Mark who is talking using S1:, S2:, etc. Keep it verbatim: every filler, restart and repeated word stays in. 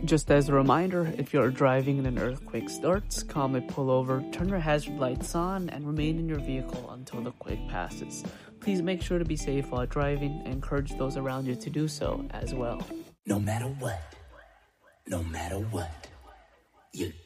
S1: Just as a reminder, if you're driving and an earthquake starts, calmly pull over, turn your hazard lights on, and remain in your vehicle until the quake passes. Please make sure to be safe while driving and encourage those around you to do so as well.
S2: No matter what, no matter what, you